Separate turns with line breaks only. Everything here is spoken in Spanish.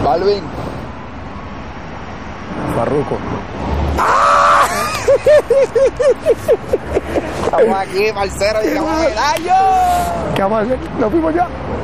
Balvin.
Farruko.
Estamos aquí, parcero, llegamos a Medallo.
¿Qué vamos a hacer? Nos fuimos ya.